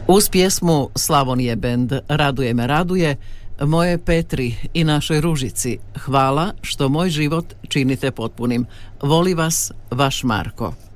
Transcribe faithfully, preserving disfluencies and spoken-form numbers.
Uz pjesmu Slavonije bend Raduje me raduje, moje Petri i našoj Ružici, hvala što moj život činite potpunim. Voli vas, vaš Marko.